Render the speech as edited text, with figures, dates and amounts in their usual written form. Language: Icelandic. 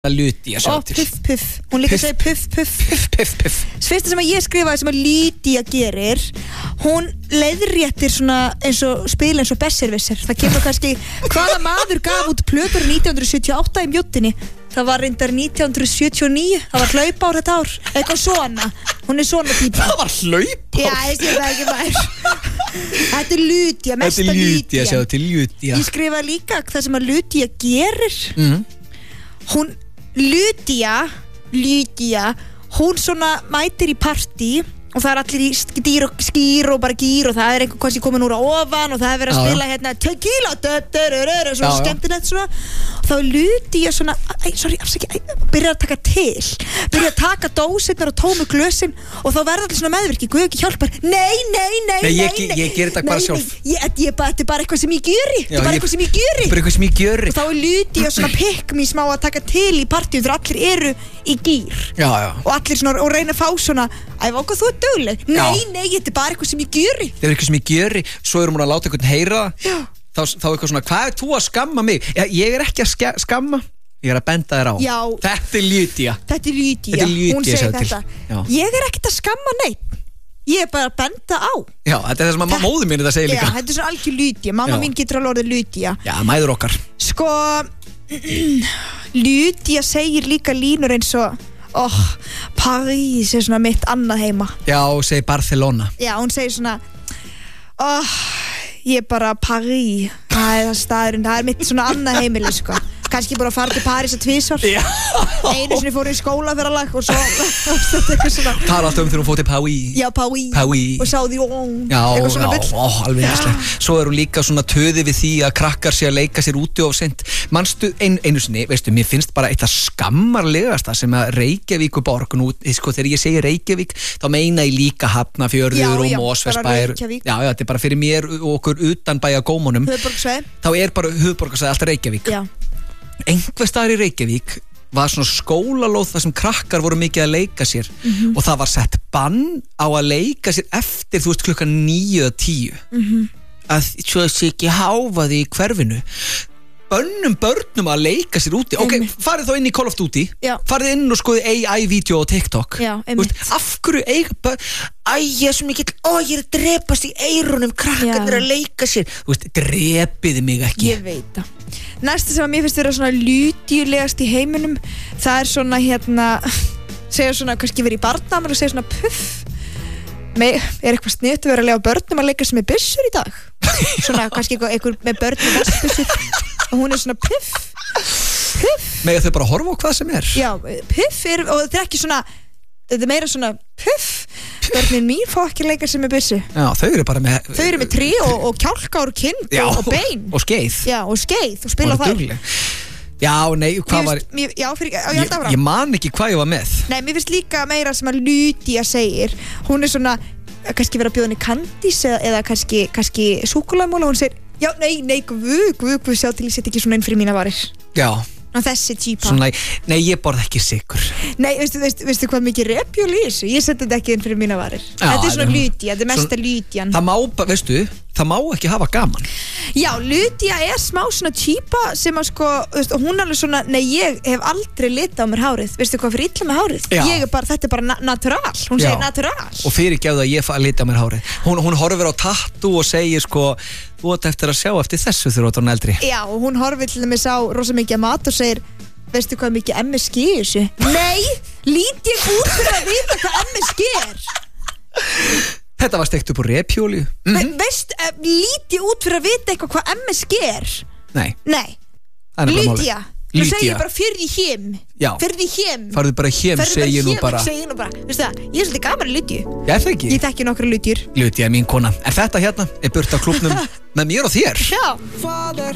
Lydia puff, hún líka segir puff. Fyrsta sem að ég skrifaði sem að Lydia gerir, hún leiðréttir svona eins og spila eins og besservisser. Það kemur kannski hvaða maður gaf út plötur 1978 í mjóttinni. Það var reyndar 1979. Það var hlaupár þetta ár. Eitthvað svona. Hún svona típa. Það var hlaupár? Já, ég sé það ekki mær. Þetta Lydia, mesta Lydia. Þetta er Lydia. Ég skrifaði líka það sem að Lydia gerir. Hún Lydia, hún svona mætir í partí og það allir í skýr og bara gýr og það einhver kannski komin úr á ofan og það verið að spila hérna tequila svona skemmtilegt svona og þá Lydia svona byrjar að taka byrjar að taka dósirnar og tómu glösin og þá verða allir svona meðvirki, Guð ekki hjálpar nei ég ger þetta bara sjálf þetta er bara eitthvað sem ég gjöri og þá Lydia svona pick me smá að taka til í partíu þegar allir eru í gýr og allir svona og reyna að fá svona ákvað þú dugleg. Nei, þetta er bara eitthvað sem ég gjöri. Það er eitthvað sem ég gjöri, svo erum hún að láta einhvern heyra þá eitthvað svona, hvað þú að skamma mig? Ég ekki að skamma, ég að benda þér á. Já. Þetta er Lydia. Hún segir þetta. Ég ekkert að skamma neitt. Ég bara að benda á. Já, þetta er það sem að móður mín þetta segir líka. Já, þetta er svona algjör Lydia. Mamma mín getur alveg orðið Lydia. Já, mæður okkar. Sko, Lydia segir líka línur eins og París er svona mitt annað heima. Já, hún segir Barcelona. Já, hún segir svona ég er bara París. Það er staðurinn, það er mitt svona annað heimili sko. Kannski bara að fara til París að tvisvar. Einu sinni fór í skólaferðalag og svo eitthvað svona. Tala alltaf þegar hún fór til París. Já, París. Og sáði eitthvað svona bull. Alveg einslega. Svo hún líka svona töði við því að krakkar sé að leika sér úti of seint. Manstu einu sinni, veistu, mér finnst bara eitt að skammarlegasta sem að Reykjavíkurborg, nú, sko, þegar ég segi Reykjavík, þá meina ég líka Hafnarfjörður og Mosfellsbær. Já, þetta er bara fyrir mér og okkur utan bæja gómunum. Þá er bara höfuðborgarsvæði alltaf Reykjavík. Já. Einhver staðar í Reykjavík var svona skólalóð þar sem krakkar voru mikið að leika sér og það var sett bann á að leika sér eftir, þú veist, klukkan 9 eða 10 að svo sé ekki háfaði í hverfinu. Bönnum börnum að leika sér úti. Ok, farið þá inn í Call of Duty. Farið inn og skoðið AI-vídeó á TikTok. Af hverju ég er svo mikill, ég er að drepast í eyrunum, krakkarnir að leika sér. Þú veist, drepiði mig ekki. Ég veit það. Næsta sem að mér finnst vera svona lydjulegast í heiminum, það er svona segja svona, kannski verið í barnaafmæli og segja svona puff. Er eitthvað sniðugt að vera að lega börnum að leika sem er byssur í dag? Svona, kannski eitthvað með börnum vassbyssur og hún er svona puff. Mega þau bara horfa á hvað sem er? Já, puff og þetta er ekki svona, þetta er meira svona puff. Börnin mín fá ekki leika sem er byssu. Já, þau eru bara með þau eru með tré og kjálkár og kind og bein. Og skeið. Já, og skeið og spila þær. Já, nei, hvað var ég man ekki hvað ég var með. Nei, mér finnst líka meira sem að Lydia segir. Hún er svona, kannski vera að bjóða henni kandís eða kannski súkkulaðimóla og hún segir, já, nei, guð, sjá til ég set ekki svona inn fyrir mína varir. Já. Þessi típa. Svona, nei, ég borð ekki sykur. Nei, veistu hvað mikið repjól í þessu? Ég seti þetta ekki inn fyrir mína varir. Þetta er svona Lydia, þetta er mesta Lydian. Það má, veistu, það má ekki hafa gaman. Já, Lydia er smá svona típa sem að sko, veistu, hún alveg svona, nei, ég hef aldrei litað á mér hárið. Veistu hvað fyrir illa með hárið? Ég er bara, þetta er bara natural. Hún segir natural. Og fyrirgefðu að ég litað á mér hárið. Hún horfir á tattoo og segir sko, þú átt eftir að sjá eftir þessu þegar þú ert orðin eldri. Já, og hún horfir til dæmis á rosa mikið mat og segir, veistu hvað mikið MSG í þessu? Nei, lít ég út fyrir að vita hvað MSG er. Þetta var steikt upp úr repjóli. Veistu, lít ég út fyrir að vita eitthvað hvað MSG er? Nei. Lydia. Þú segir bara fyrir hjem. Já. Fyrir hjem. Farðu bara hjem, segir nú bara. Veistu það, ég er svolítið gaman í Lydiu. Já, það ekki. Ég þekki nokkra Lydiur. Lydia er mín kona. En þetta hérna er burt á klúbnum með mér og þér. Já.